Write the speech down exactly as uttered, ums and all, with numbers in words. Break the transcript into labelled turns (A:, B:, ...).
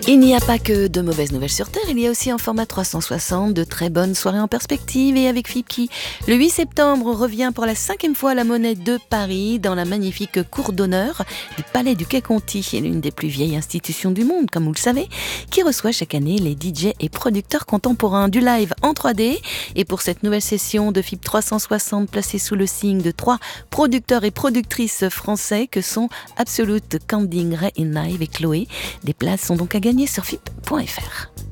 A: Il n'y a pas que de mauvaises nouvelles sur Terre, il y a aussi un format trois cent soixante, de très bonnes soirées en perspective. Et avec F I P qui, le huit septembre, revient pour la cinquième fois à la Monnaie de Paris, dans la magnifique cour d'honneur du Palais du Quai Conti, l'une des plus vieilles institutions du monde, comme vous le savez, qui reçoit chaque année les D J et producteurs contemporains du live en trois D. Et pour cette nouvelle session de F I P trois cent soixante, placée sous le signe de trois producteurs et productrices français que sont Absolute, Canding, Ray et Nive et Chloé, des places sont donc à gagner sur F I P point F R.